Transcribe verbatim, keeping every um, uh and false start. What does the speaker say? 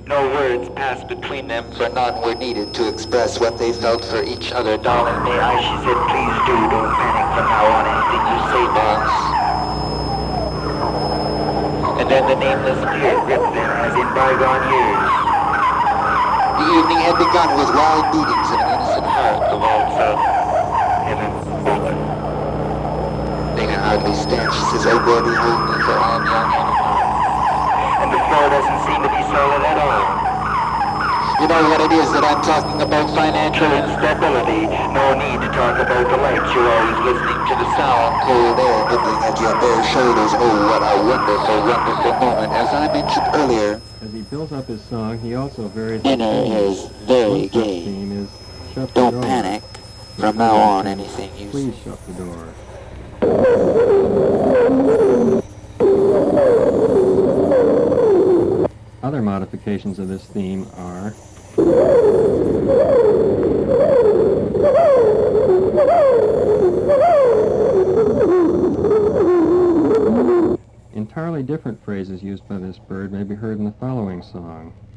No words passed between them, for none were needed to express what they felt for each other. Darling, may I, she said, please do, don't panic from now on. Anything you say, boss. And then the nameless fear gripped them as in bygone years. The evening had begun with wild beatings of an innocent heart. The waltz of heaven's over. They can hardly stand. She says, oh, baby, hold me, for I am young and alone. And the floor doesn't seem to be solid at all. You know what it is that I'm talking about? Financial instability. No need to talk about the lights. You're always listening to the sound. Cold air nipping at your bare shoulders. Oh, what a wonderful, wonderful moment. As I mentioned earlier, as he builds up his song, he also varies. Dinner is very gay. Theme is shut the Don't door. panic. From now on, anything you Please shut the door. Other modifications of this theme are entirely different phrases used by this bird may be heard in the following song.